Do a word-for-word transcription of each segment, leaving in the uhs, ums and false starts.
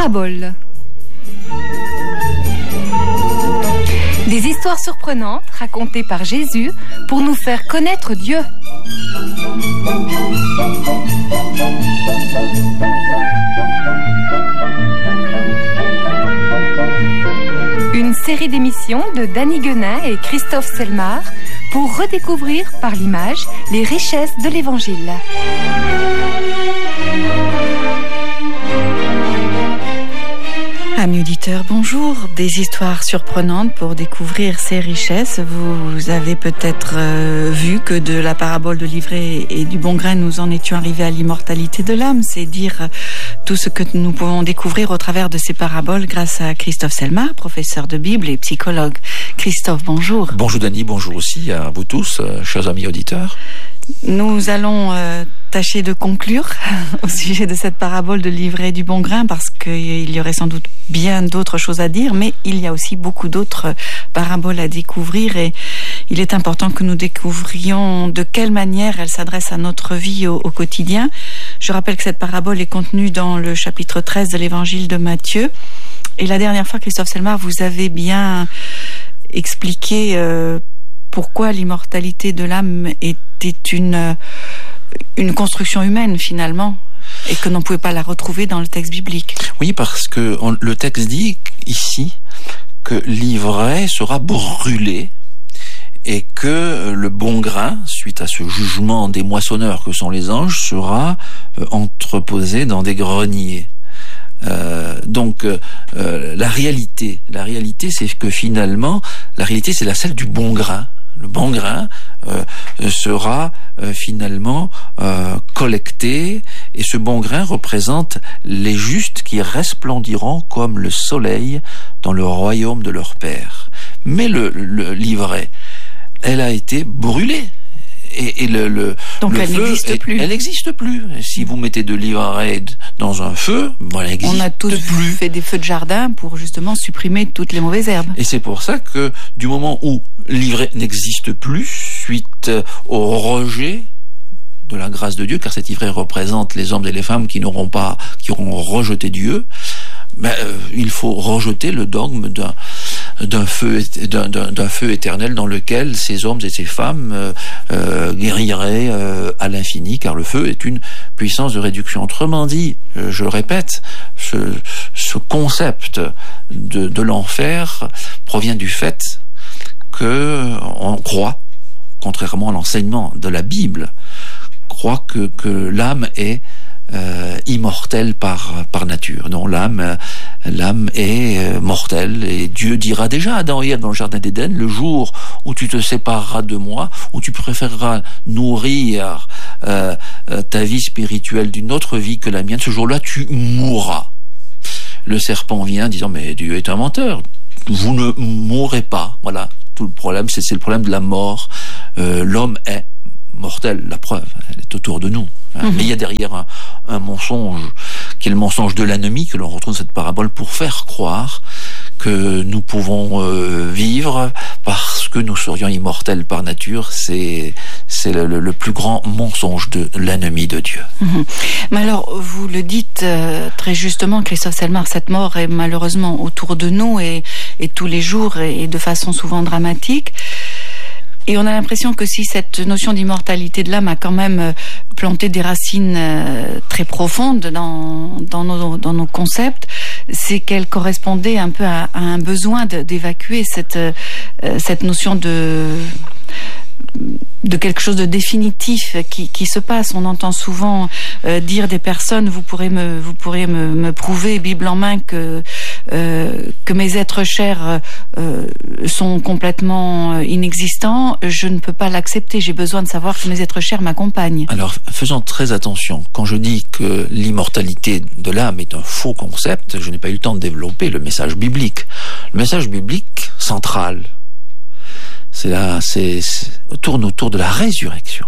Paraboles. Des histoires surprenantes racontées par Jésus pour nous faire connaître Dieu. Une série d'émissions de Danny Guenin et Christophe Selmar pour redécouvrir par l'image les richesses de l'Évangile. Amis auditeurs, bonjour. Des histoires surprenantes pour découvrir ces richesses. Vous avez peut-être euh, vu que de la parabole de l'ivraie et du bon grain, nous en étions arrivés à l'immortalité de l'âme. C'est dire tout ce que nous pouvons découvrir au travers de ces paraboles grâce à Christophe Selmar, professeur de Bible et psychologue. Christophe, bonjour. Bonjour Dany, bonjour aussi à vous tous, euh, chers amis auditeurs. Nous allons euh, tâcher de conclure au sujet de cette parabole de l'ivraie et du bon grain parce qu'il y aurait sans doute bien d'autres choses à dire, mais il y a aussi beaucoup d'autres paraboles à découvrir et il est important que nous découvrions de quelle manière elle s'adresse à notre vie au, au quotidien. Je rappelle que cette parabole est contenue dans le chapitre treize de l'évangile de Matthieu et la dernière fois, Christophe Selmar, vous avez bien expliqué euh, pourquoi l'immortalité de l'âme était une, une construction humaine finalement et que l'on ne pouvait pas la retrouver dans le texte biblique. Oui, parce que on, le texte dit ici que l'ivraie sera brûlée et que le bon grain, suite à ce jugement des moissonneurs que sont les anges, sera euh, entreposé dans des greniers. Euh, donc euh, la réalité, la réalité, c'est que finalement, la réalité, c'est la celle du bon grain. Le bon grain euh, sera euh, finalement euh, collecté et ce bon grain représente les justes qui resplendiront comme le soleil dans le royaume de leur Père. Mais le, le l'ivraie, elle a été brûlée. Et, et le, le, Donc le elle feu, n'existe elle, plus. Elle n'existe plus. Si vous mettez de l'ivraie dans un feu, bon, elle n'existe plus. On a tous plus. fait des feux de jardin pour justement supprimer toutes les mauvaises herbes. Et c'est pour ça que du moment où l'ivraie n'existe plus, suite au rejet de la grâce de Dieu, car cette ivraie représente les hommes et les femmes qui n'auront pas, qui auront rejeté Dieu, ben, euh, il faut rejeter le dogme d'un d'un feu d'un, d'un, d'un feu éternel dans lequel ces hommes et ces femmes euh, euh, guériraient euh, à l'infini, car le feu est une puissance de réduction. Autrement dit, euh, je le répète, ce, ce concept de, de l'enfer provient du fait que on croit, contrairement à l'enseignement de la Bible, croit que, que l'âme est Euh, immortelle par par nature. Non, l'âme euh, l'âme est euh, mortelle et Dieu dira déjà à Adam et Ève dans le jardin d'Éden: le jour où tu te sépareras de moi, où tu préféreras nourrir euh, euh, ta vie spirituelle d'une autre vie que la mienne, ce jour-là tu mourras. Le serpent vient disant: mais Dieu est un menteur, vous ne mourrez pas. Voilà, tout le problème, c'est c'est le problème de la mort. Euh, l'homme est mortel, la preuve, elle est autour de nous. Mmh. Mais il y a derrière un, un mensonge, qui est le mensonge de l'ennemi, que l'on retrouve dans cette parabole, pour faire croire que nous pouvons euh, vivre parce que nous serions immortels par nature. C'est, c'est le, le, le plus grand mensonge de l'ennemi de Dieu. Mmh. Mais alors, vous le dites euh, très justement, Christophe Selmar, cette mort est malheureusement autour de nous et, et tous les jours et, et de façon souvent dramatique. Et on a l'impression que si cette notion d'immortalité de l'âme a quand même planté des racines euh, très profondes dans, dans, nos, dans nos concepts, c'est qu'elle correspondait un peu à, à un besoin de, d'évacuer cette, euh, cette notion de... de quelque chose de définitif qui, qui se passe. On entend souvent euh, dire des personnes: vous pourrez me, vous pourrez me, me prouver, Bible en main, que euh, que mes êtres chers euh, sont complètement inexistants. Je ne peux pas l'accepter. J'ai besoin de savoir que mes êtres chers m'accompagnent. Alors, faisons très attention. Quand je dis que l'immortalité de l'âme est un faux concept, je n'ai pas eu le temps de développer le message biblique. Le message biblique central, c'est là, c'est, c'est tourne autour de la résurrection.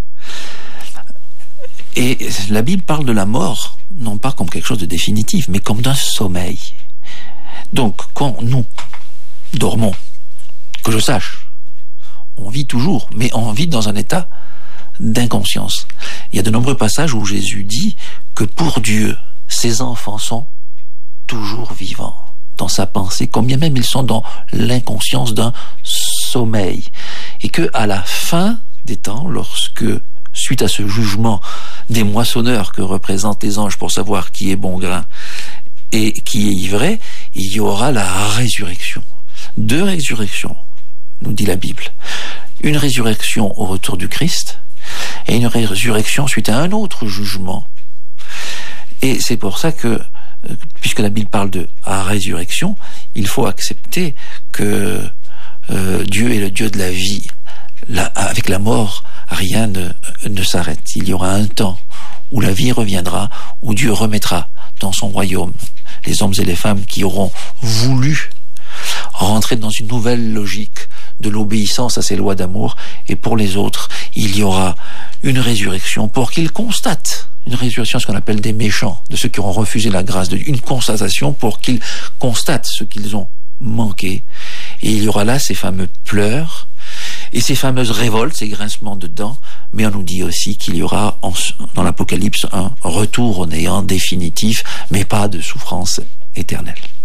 Et la Bible parle de la mort, non pas comme quelque chose de définitif, mais comme d'un sommeil. Donc, quand nous dormons, que je sache, on vit toujours, mais on vit dans un état d'inconscience. Il y a de nombreux passages où Jésus dit que pour Dieu, ses enfants sont toujours vivants dans sa pensée, combien même ils sont dans l'inconscience d'un sommeil. Et que à la fin des temps, lorsque, suite à ce jugement des moissonneurs que représentent les anges pour savoir qui est bon grain et qui est ivraie, il y aura la résurrection. Deux résurrections, nous dit la Bible. Une résurrection au retour du Christ et une résurrection suite à un autre jugement. Et c'est pour ça que, puisque la Bible parle de résurrection, il faut accepter que euh, Dieu est le Dieu de la vie. La, avec la mort, rien ne, ne s'arrête. Il y aura un temps où la vie reviendra, où Dieu remettra dans son royaume les hommes et les femmes qui auront voulu rentrer dans une nouvelle logique de l'obéissance à ses lois d'amour, et pour les autres, il y aura une résurrection pour qu'ils constatent, une résurrection, ce qu'on appelle des méchants, de ceux qui auront refusé la grâce de Dieu, une constatation pour qu'ils constatent ce qu'ils ont manqué, et il y aura là ces fameux pleurs, et ces fameuses révoltes, ces grincements de dents, mais on nous dit aussi qu'il y aura en, dans l'Apocalypse un retour au néant définitif, mais pas de souffrance éternelle.